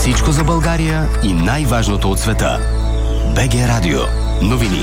Всичко за България и най-важното от света. БГ Радио. Новини.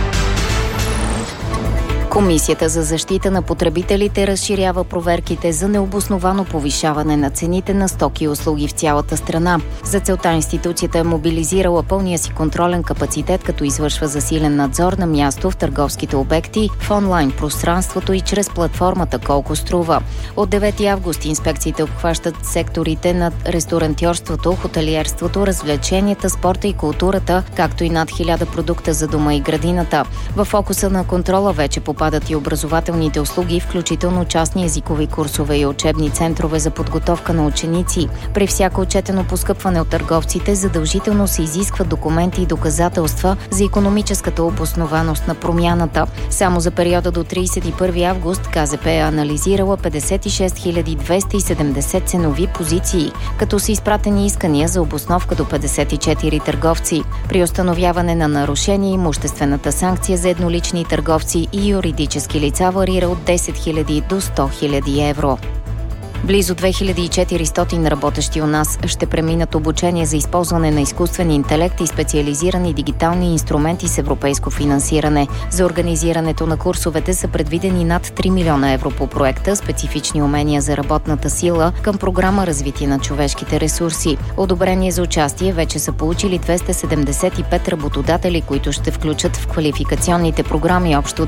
Комисията за защита на потребителите разширява проверките за необосновано повишаване на цените на стоки и услуги в цялата страна. За целта институцията е мобилизирала пълния си контролен капацитет, като извършва засилен надзор на място в търговските обекти, в онлайн пространството и чрез платформата Колко струва. От 9 август инспекциите обхващат секторите на ресторантьорството, хотелиерството, развлеченията, спорта и културата, както и над 1000 продукта за дома и градината. В фокуса на контрола вече попадат и образователните услуги, включително частни езикови курсове и учебни центрове за подготовка на ученици. При всяко отчетено поскъпване от търговците задължително се изискват документи и доказателства за икономическата обоснованост на промяната. Само за периода до 31 август КЗП е анализирала 56 270 ценови позиции, като са изпратени искания за обосновка до 54 търговци. При установяване на нарушение имуществената санкция за еднолични търговци и юридически лица варира от 10 000 до 100 000 евро. Близо 2400 работещи у нас ще преминат обучение за използване на изкуствен интелект и специализирани дигитални инструменти с европейско финансиране. За организирането на курсовете са предвидени над 3 милиона евро по проекта „Специфични умения за работната сила“ към програма „Развитие на човешките ресурси“. Одобрение за участие вече са получили 275 работодатели, които ще включат в квалификационните програми общо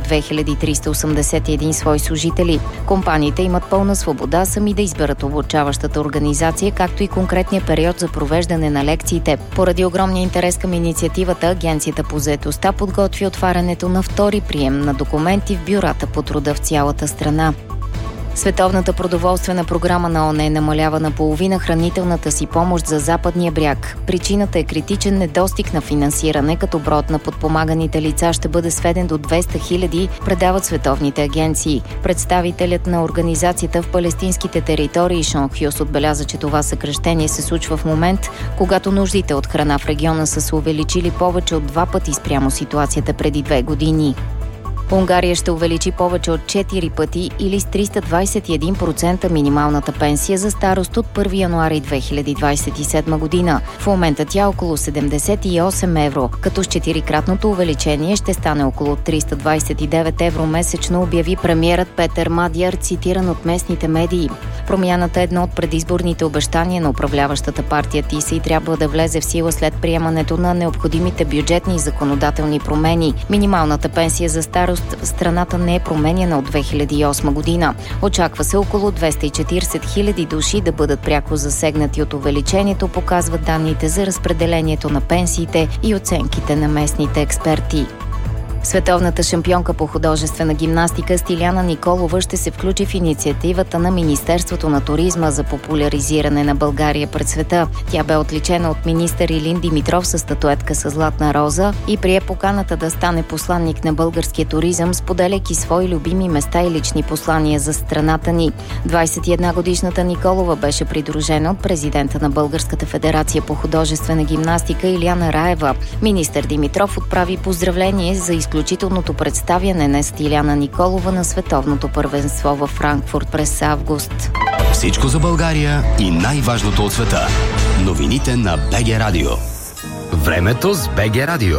2381 свои служители. Компаниите имат пълна свобода сами да изберат обучаващата организация, както и конкретния период за провеждане на лекциите. Поради огромния интерес към инициативата, Агенцията по заетостта подготви отварянето на втори прием на документи в бюрата по труда в цялата страна. Световната продоволствена програма на ООН намалява наполовина хранителната си помощ за Западния бряг. Причината е критичен недостиг на финансиране, като броят на подпомаганите лица ще бъде сведен до 200 000, предават световните агенции. Представителят на организацията в палестинските територии Шон Хюс отбеляза, че това съкращение се случва в момент, когато нуждите от храна в региона са се увеличили повече от 2 пъти спрямо ситуацията преди 2 години. Унгария ще увеличи повече от 4 пъти или с 321% минималната пенсия за старост от 1 януари 2027 година. В момента тя е около 78 евро, като с 4-кратното увеличение ще стане около 329 евро месечно, обяви премиерът Петър Мадяр, цитиран от местните медии. Промяната е едно от предизборните обещания на управляващата партия ТИСА и трябва да влезе в сила след приемането на необходимите бюджетни и законодателни промени. Минималната пенсия за старост в страната не е променяна от 2008 година. Очаква се около 240 000 души да бъдат пряко засегнати от увеличението, показват данните за разпределението на пенсиите и оценките на местните експерти. Световната шампионка по художествена гимнастика Стиляна Николова ще се включи в инициативата на Министерството на туризма за популяризиране на България пред света. Тя бе отличена от министър Илин Димитров със статуетка със златна роза и прие поканата да стане посланник на българския туризъм, споделяйки свои любими места и лични послания за страната ни. 21-годишната Николова беше придружена от президента на Българската федерация по художествена гимнастика Илияна Раева. Министър Димитров отправи поздравление за изключителното представяне на Стиляна Николова на световното първенство във Франкфурт през август. Всичко за България и най-важното от света. Новините на БГ Радио. Времето с БГ Радио.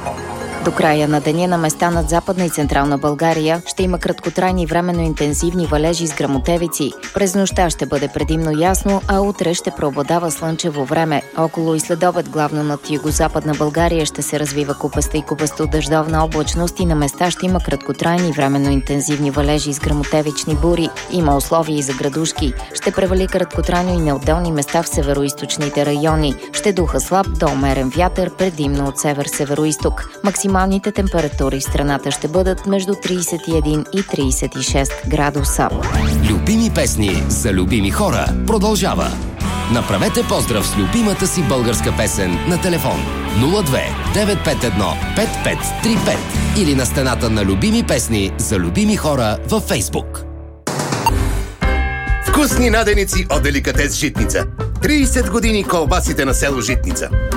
До края на деня на места над Западна и Централна България ще има краткотрайни временно интензивни валежи с гръмотевици. През нощта ще бъде предимно ясно, а утре ще преобладава слънчево време. Около и следобед главно над югозападна България ще се развива купеста и купесто-дъждовна облачност и на места ще има краткотрайни временно интензивни валежи с гръмотевични бури. Има условия и за градушки. Ще превали краткотрайно и на отделни места в североизточните райони. Ще духа слаб до умерен вятър, предимно от север-североизток. Максималните температури в страната ще бъдат между 31 и 36 градуса. Любими песни за любими хора продължава. Направете поздрав с любимата си българска песен на телефон 02 951 5535 или на стената на любими песни за любими хора във Фейсбук. Вкусни наденици от Деликатес Житница. 30 години колбасите на село Житница.